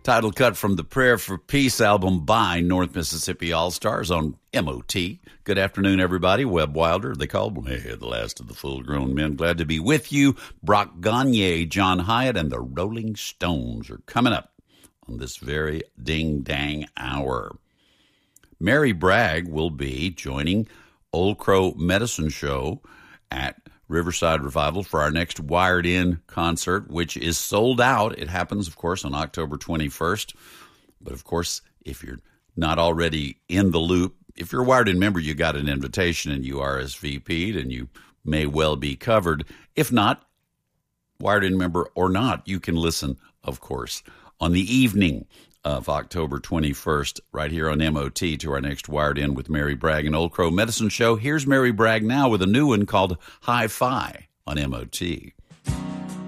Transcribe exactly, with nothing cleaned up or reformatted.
Title cut from the Prayer for Peace album by North Mississippi All-Stars on M O T. Good afternoon, everybody. Webb Wilder, they call me the last of the full-grown men. Glad to be with you. Brock Gagne, John Hyatt, and the Rolling Stones are coming up on this very ding-dang hour. Mary Bragg will be joining Old Crow Medicine Show at Riverside Revival for our next Wired In concert, which is sold out. It happens, of course, on October twenty-first. But, of course, if you're not already in the loop, if you're a Wired In member, you got an invitation and you R S V P'd and you may well be covered. If not, Wired In member or not, you can listen, of course, on the evening of October twenty-first, right here on M O T, to our next Wired In with Mary Bragg and Old Crow Medicine Show. Here's Mary Bragg now with a new one called Hi-Fi on M O T.